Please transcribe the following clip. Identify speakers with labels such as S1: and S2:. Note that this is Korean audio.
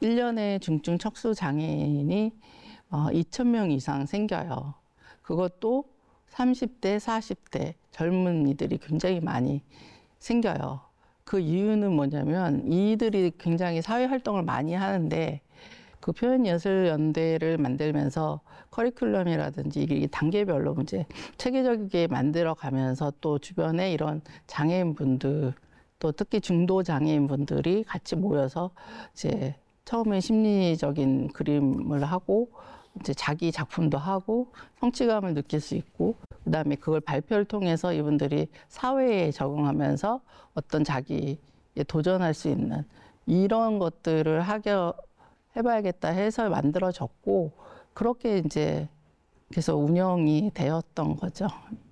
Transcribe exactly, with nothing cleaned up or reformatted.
S1: 일 년에 중증 척수 장애인이 어, 이천 명 이상 생겨요. 그것도 삼십 대, 사십 대 젊은이들이 굉장히 많이 생겨요. 그 이유는 뭐냐면 이들이 굉장히 사회활동을 많이 하는데 그 표현예술연대를 만들면서 커리큘럼이라든지 이게 단계별로 이제 체계적이게 만들어가면서 또 주변에 이런 장애인분들 또 특히 중도 장애인분들이 같이 모여서 이제 처음에 심리적인 그림을 하고 이제 자기 작품도 하고 성취감을 느낄 수 있고 그다음에 그걸 발표를 통해서 이분들이 사회에 적응하면서 어떤 자기에 도전할 수 있는 이런 것들을 하게 해봐야겠다 해서 만들어졌고 그렇게 이제 계속 운영이 되었던 거죠.